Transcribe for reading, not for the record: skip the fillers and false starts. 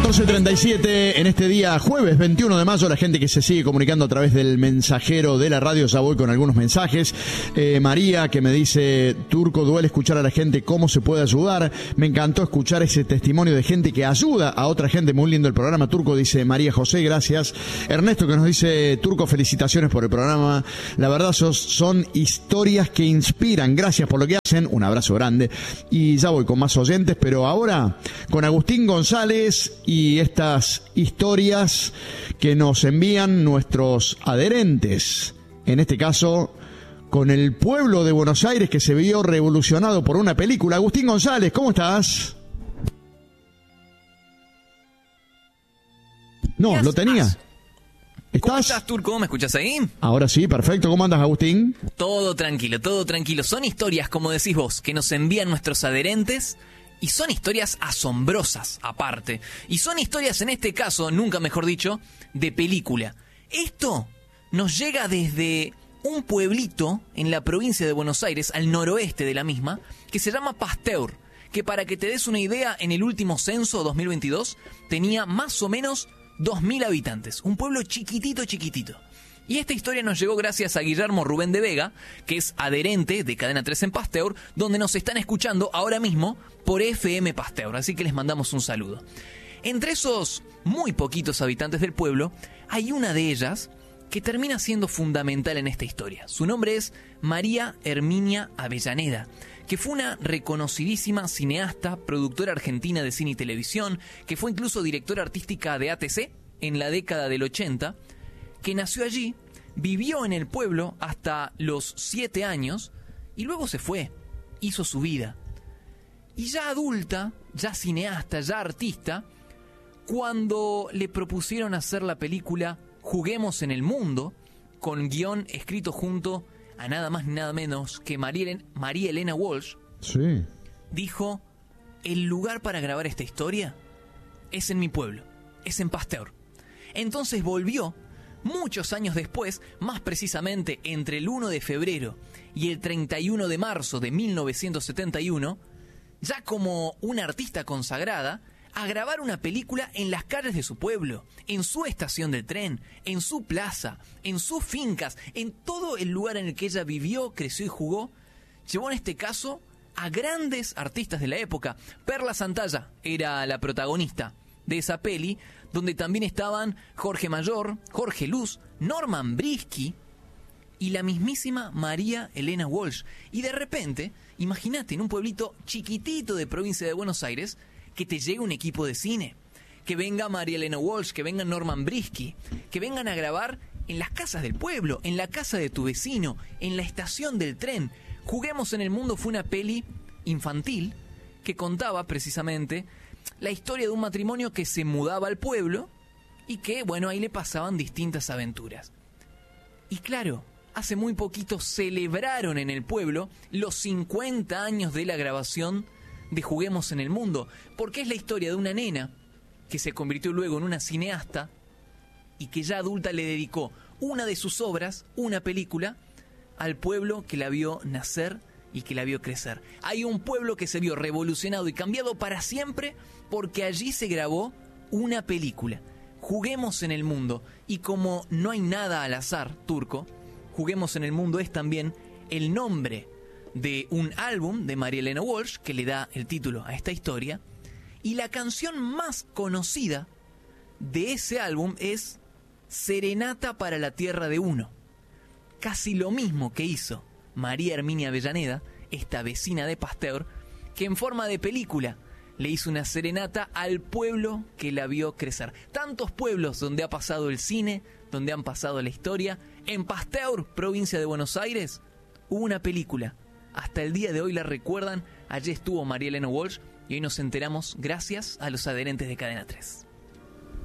14:37 en este día jueves 21 de mayo, la gente que se sigue comunicando a través del mensajero de la radio, ya voy con algunos mensajes. María que me dice, Turco, duele escuchar a la gente cómo se puede ayudar, me encantó escuchar ese testimonio de gente que ayuda a otra gente, muy lindo el programa, Turco, dice María José, gracias. Ernesto que nos dice, Turco, felicitaciones por el programa, la verdad son historias que inspiran, gracias por lo que hacen, un abrazo grande. Y ya voy con más oyentes, pero ahora con Agustín González y estas historias que nos envían nuestros adherentes, en este caso con el pueblo de Buenos Aires que se vio revolucionado por una película. Agustín González, ¿cómo estás? No, lo tenía. ¿Cómo estás, Turco? ¿Me escuchás ahí? Ahora sí, perfecto. ¿Cómo andas, Agustín? Todo tranquilo, todo tranquilo. Son historias, como decís vos, que nos envían nuestros adherentes. Y son historias asombrosas, aparte. Y son historias, en este caso, nunca mejor dicho, de película. Esto nos llega desde un pueblito en la provincia de Buenos Aires, al noroeste de la misma, que se llama Pasteur. Que para que te des una idea, en el último censo 2022, tenía más o menos 2.000 habitantes. Un pueblo chiquitito, chiquitito. Y esta historia nos llegó gracias a Guillermo Rubén de Vega, que es adherente de Cadena 3 en Pasteur, donde nos están escuchando ahora mismo por FM Pasteur, así que les mandamos un saludo. Entre esos muy poquitos habitantes del pueblo, hay una de ellas que termina siendo fundamental en esta historia. Su nombre es María Herminia Avellaneda, que fue una reconocidísima cineasta, productora argentina de cine y televisión, que fue incluso directora artística de ATC en la década del 80, que nació allí, vivió en el pueblo hasta los 7 años y luego se fue, hizo su vida. Y ya adulta, ya cineasta, ya artista, cuando le propusieron hacer la película Juguemos en el Mundo, con guión escrito junto a nada más ni nada menos que María Elena Walsh, sí, dijo, el lugar para grabar esta historia es en mi pueblo, es en Pasteur. Entonces volvió muchos años después, más precisamente entre el 1 de febrero y el 31 de marzo de 1971, ya como una artista consagrada, a grabar una película en las calles de su pueblo, en su estación de tren, en su plaza, en sus fincas, en todo el lugar en el que ella vivió, creció y jugó. Llevó en este caso a grandes artistas de la época. Perla Santalla era la protagonista de esa peli, donde también estaban Jorge Mayor, Jorge Luz, Norman Brisky y la mismísima María Elena Walsh. Y de repente, imagínate, en un pueblito chiquitito de provincia de Buenos Aires, que te llegue un equipo de cine, que venga María Elena Walsh, que venga Norman Brisky, que vengan a grabar en las casas del pueblo, en la casa de tu vecino, en la estación del tren. Juguemos en el Mundo fue una peli infantil que contaba precisamente la historia de un matrimonio que se mudaba al pueblo y que, bueno, ahí le pasaban distintas aventuras. Y claro, hace muy poquito celebraron en el pueblo los 50 años de la grabación de Juguemos en el Mundo, porque es la historia de una nena que se convirtió luego en una cineasta y que ya adulta le dedicó una de sus obras, una película, al pueblo que la vio nacer y que la vio crecer. Hay un pueblo que se vio revolucionado y cambiado para siempre porque allí se grabó una película. Juguemos en el Mundo. Y como no hay nada al azar, Turco, Juguemos en el Mundo es también el nombre de un álbum de María Elena Walsh que le da el título a esta historia. Y la canción más conocida de ese álbum es Serenata para la Tierra de Uno. Casi lo mismo que hizo María Herminia Avellaneda, esta vecina de Pasteur, que en forma de película le hizo una serenata al pueblo que la vio crecer. Tantos pueblos donde ha pasado el cine, donde han pasado la historia. En Pasteur, provincia de Buenos Aires, hubo una película. Hasta el día de hoy la recuerdan. Allí estuvo María Elena Walsh y hoy nos enteramos gracias a los adherentes de Cadena 3.